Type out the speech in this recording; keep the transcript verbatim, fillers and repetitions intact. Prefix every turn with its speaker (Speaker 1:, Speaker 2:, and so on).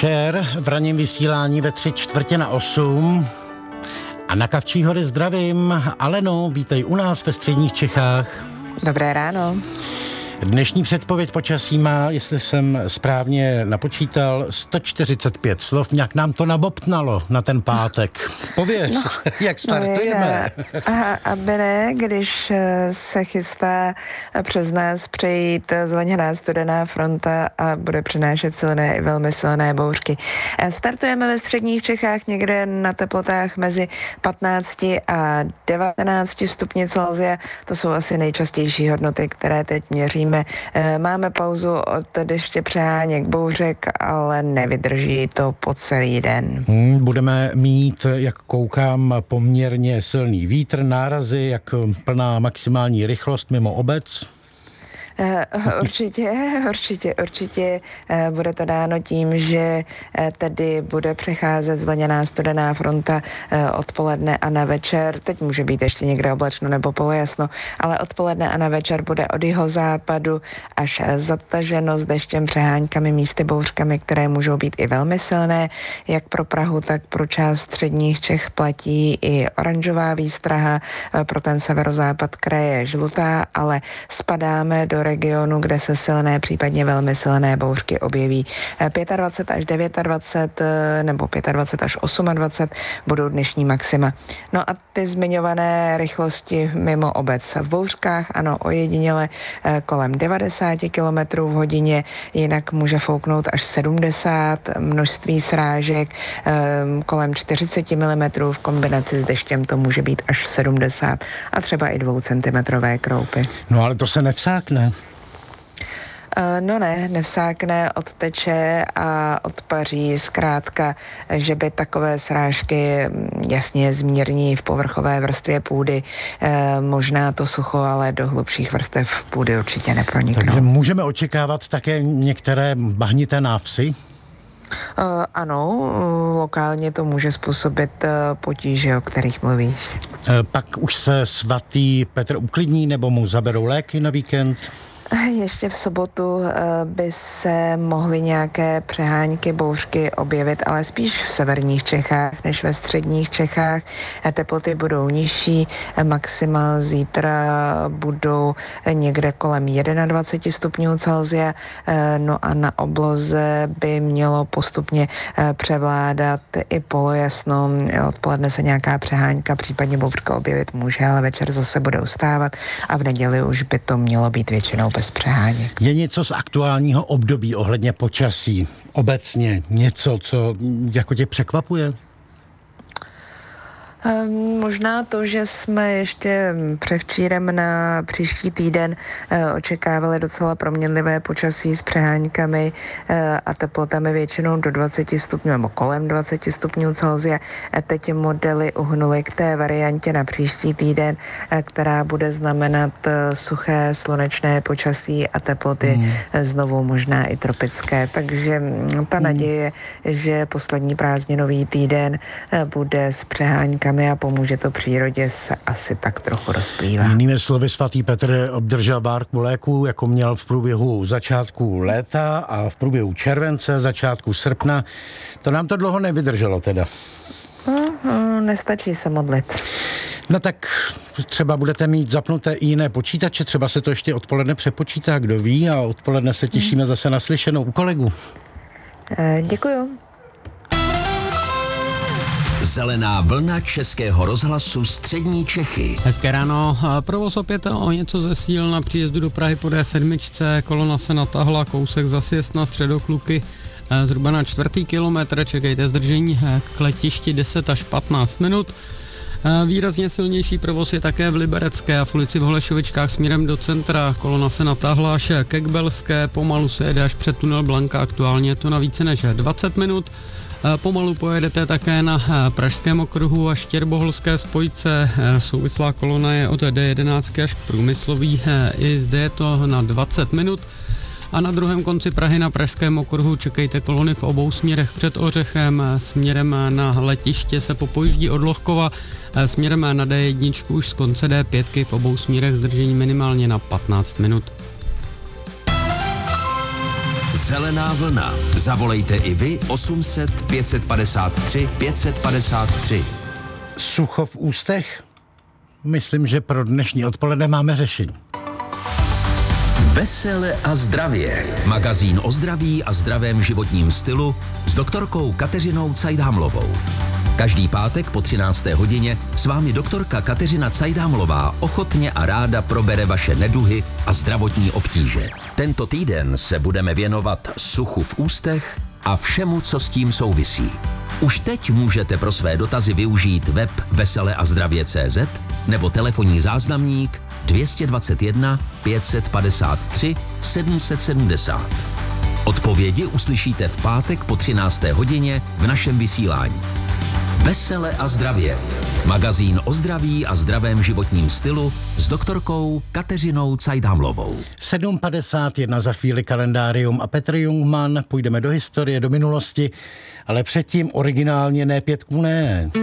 Speaker 1: večer v ranním vysílání ve tři čtvrtě na osm. A na Kavčí hory zdravím. Aleno, vítej u nás ve středních Čechách.
Speaker 2: Dobré ráno.
Speaker 1: Dnešní předpověď počasí má, jestli jsem správně napočítal, sto čtyřicet pět slov. Nějak nám to nabobtnalo na ten pátek. Pověz, no, jak startujeme.
Speaker 2: No a aby ne, když se chystá přes nás přejít zvlněná studená fronta a bude přinášet silné i velmi silné bouřky. Startujeme ve středních Čechách někde na teplotách mezi patnácti a devatenácti stupni Celsia. To jsou asi nejčastější hodnoty, které teď měříme. Máme pauzu od deště, přeháněk, bouřek, ale nevydrží to po celý den.
Speaker 1: Hmm, budeme mít, jak koukám, poměrně silný vítr, nárazy, jak plná maximální rychlost mimo obec.
Speaker 2: Určitě, určitě, určitě bude to dáno tím, že tedy bude přecházet zvlněná studená fronta odpoledne a na večer. Teď může být ještě někde oblačno nebo polojasno, ale odpoledne a na večer bude od jihozápadu až zataženo s deštěm, přeháňkami, místy bouřkami, které můžou být i velmi silné. Jak pro Prahu, tak pro část středních Čech platí i oranžová výstraha, pro ten severozápad kraje žlutá, ale spadáme do regionu, kde se silné, případně velmi silné bouřky objeví. dvacet pět až dvacet devět nebo dvacet pět až dvacet osm budou dnešní maxima. No a ty zmiňované rychlosti mimo obec. V bouřkách, ano, ojediněle kolem devadesát kilometrů v hodině, jinak může fouknout až sedmdesát, množství srážek kolem čtyřicet milimetrů, v kombinaci s deštěm to může být až sedmdesát a třeba i dvoucentimetrové kroupy.
Speaker 1: No ale to se nevsákne.
Speaker 2: No ne, nevsákne, odteče a odpaří. Zkrátka, že by takové srážky jasně zmírní v povrchové vrstvě půdy. E, možná to sucho, ale do hlubších vrstev půdy určitě neproniknou.
Speaker 1: Takže můžeme očekávat také některé bahnité návsi?
Speaker 2: Uh, ano, lokálně to může způsobit uh, potíže, o kterých mluvíš.
Speaker 1: Uh, pak už se svatý Petr uklidní nebo mu zaberou léky na víkend?
Speaker 2: Ještě v sobotu uh, by se mohly nějaké přeháňky, bouřky objevit, ale spíš v severních Čechách než ve středních Čechách. Teploty budou nižší, maxima zítra budou někde kolem dvacet jedna stupňů Celsia, uh, no a na obloze by mělo postupně uh, převládat i polojasno. Odpoledne se nějaká přeháňka, případně bouřka objevit může, ale večer zase bude ustávat a v neděli už by to mělo být většinou bez přeháněk.
Speaker 1: Je něco z aktuálního období ohledně počasí obecně? Něco, co jako tě překvapuje?
Speaker 2: Um, možná to, že jsme ještě převčírem na příští týden uh, očekávali docela proměnlivé počasí s přeháňkami uh, a teplotami většinou do dvacet stupňů nebo kolem dvacet stupňů Celsia. A teď modely uhnuly k té variantě na příští týden, uh, která bude znamenat uh, suché slunečné počasí a teploty hmm. uh, znovu možná i tropické. Takže um, ta hmm. naděje, že poslední prázdninový týden uh, bude s přeháňkami a pomůže to přírodě, se asi tak trochu rozplývá.
Speaker 1: Jinými slovy, svatý Petr obdržel bárku léků, jako měl v průběhu začátku léta a v průběhu července, začátku srpna. To nám to dlouho nevydrželo teda.
Speaker 2: Uh, nestačí se modlit.
Speaker 1: No tak třeba budete mít zapnuté i jiné počítače, třeba se to ještě odpoledne přepočítá, kdo ví, a odpoledne se těšíme hmm. zase na slyšenou u kolegů.
Speaker 2: Uh, děkuju.
Speaker 3: Zelená vlna Českého rozhlasu Střední Čechy.
Speaker 4: Hezké ráno. Provoz opět o něco zesílil na příjezdu do Prahy po D sedm. Kolona se natahla kousek za sjezd na Středokluky zhruba na čtvrtý kilometr. Čekejte zdržení k letišti deset až patnáct minut. Výrazně silnější provoz je také v Liberecké a v ulici v Holešovičkách směrem do centra. Kolona se natáhla až ke Kbelské, pomalu se jede až před tunel Blanka, aktuálně je to na více než dvacet minut. Pomalu pojedete také na Pražském okruhu a Štěrboholské spojce. Souvislá kolona je od D jedenáct až k Průmyslový, i zde je to na dvacet minut. A na druhém konci Prahy na Pražském okruhu čekejte kolony v obou směrech před Ořechem. Směrem na letiště se popojíždí od Lohkova, směrem na D jedna už z konce D pět v obou směrech zdržení minimálně na patnáct minut.
Speaker 3: Zelená vlna. Zavolejte i vy osm set pět padesát tři pět padesát tři.
Speaker 1: Sucho v ústech? Myslím, že pro dnešní odpoledne máme řešení.
Speaker 3: Vesele a zdravě. Magazín o zdraví a zdravém životním stylu s doktorkou Kateřinou Cajdhamlovou. Každý pátek po třinácté hodině s vámi doktorka Kateřina Cajdhamlová ochotně a ráda probere vaše neduhy a zdravotní obtíže. Tento týden se budeme věnovat suchu v ústech a všemu, co s tím souvisí. Už teď můžete pro své dotazy využít web vesele a zdravě tečka cé zet nebo telefonní záznamník dvě stě dvacet jedna pět set padesát tři sedm set sedmdesát. Odpovědi uslyšíte v pátek po třinácté hodině v našem vysílání. Vesele a zdravě. Magazín o zdraví a zdravém životním stylu s doktorkou Kateřinou Cajdhamlovou.
Speaker 1: sedm padesát jedna za chvíli kalendárium a Petr Jungmann. Půjdeme do historie, do minulosti, ale předtím originálně ne pětku ne.